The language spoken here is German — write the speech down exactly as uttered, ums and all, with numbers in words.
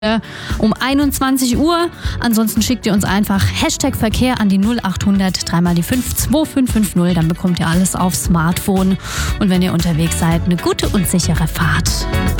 um einundzwanzig Uhr. Ansonsten schickt ihr uns einfach Hashtag Verkehr an die null acht hundert drei mal die fünf zwei fünf fünf null. Dann bekommt ihr alles aufs Smartphone. Und wenn ihr unterwegs seid, eine gute und sichere Fahrt.